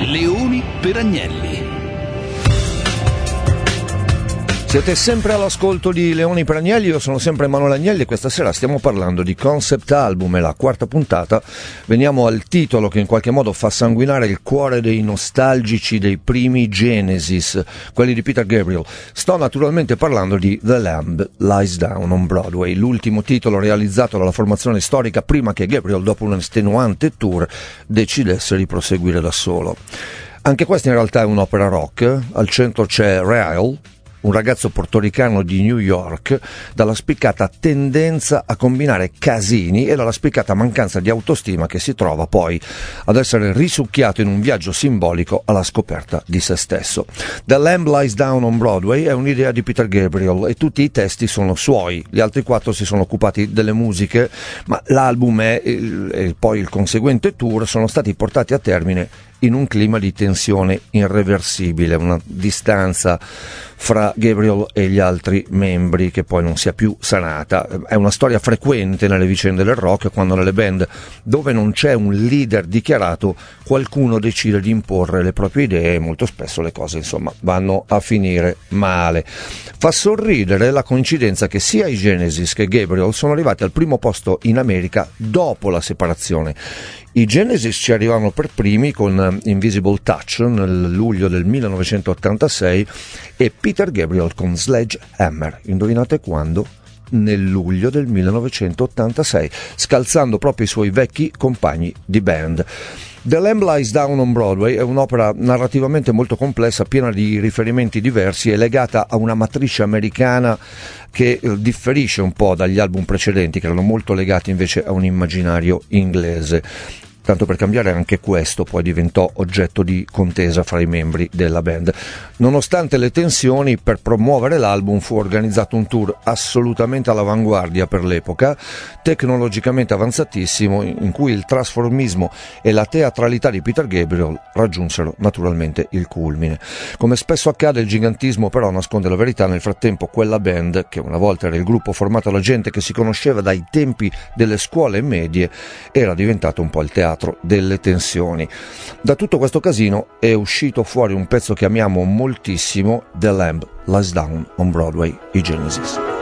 Leoni per Agnelli. Siete sempre all'ascolto di Leoni per Agnelli, io sono sempre Emanuele Agnelli e questa sera stiamo parlando di concept album, è la quarta puntata. Veniamo al titolo che in qualche modo fa sanguinare il cuore dei nostalgici dei primi Genesis, quelli di Peter Gabriel. Sto naturalmente parlando di The Lamb Lies Down on Broadway, l'ultimo titolo realizzato dalla formazione storica prima che Gabriel, dopo un estenuante tour, decidesse di proseguire da solo. Anche questa in realtà è un'opera rock, al centro c'è Rael, un ragazzo portoricano di New York, dalla spiccata tendenza a combinare casini e dalla spiccata mancanza di autostima che si trova poi ad essere risucchiato in un viaggio simbolico alla scoperta di se stesso. The Lamb Lies Down on Broadway è un'idea di Peter Gabriel e tutti i testi sono suoi, gli altri 4 si sono occupati delle musiche, ma l'album e poi il conseguente tour sono stati portati a termine in un clima di tensione irreversibile, una distanza fra Gabriel e gli altri membri che poi non si è più sanata. È una storia frequente nelle vicende del rock, quando nelle band dove non c'è un leader dichiarato qualcuno decide di imporre le proprie idee e molto spesso le cose insomma vanno a finire male. Fa sorridere la coincidenza che sia i Genesis che Gabriel sono arrivati al primo posto in America dopo la separazione. I Genesis ci arrivavano per primi con Invisible Touch nel luglio del 1986 e Peter Gabriel con Sledgehammer, indovinate quando? Nel luglio del 1986, scalzando proprio i suoi vecchi compagni di band. The Lamb Lies Down on Broadway è un'opera narrativamente molto complessa, piena di riferimenti diversi e legata a una matrice americana che differisce un po' dagli album precedenti, che erano molto legati invece a un immaginario inglese. Tanto per cambiare, anche questo poi diventò oggetto di contesa fra i membri della band. Nonostante le tensioni, per promuovere l'album fu organizzato un tour assolutamente all'avanguardia per l'epoca, tecnologicamente avanzatissimo, in cui il trasformismo e la teatralità di Peter Gabriel raggiunsero naturalmente il culmine. Come spesso accade, il gigantismo però nasconde la verità. Nel frattempo quella band, che una volta era il gruppo formato da gente che si conosceva dai tempi delle scuole medie, era diventato un po' il teatro delle tensioni. Da tutto questo casino è uscito fuori un pezzo che amiamo moltissimo, The Lamb Lies Down on Broadway, i Genesis.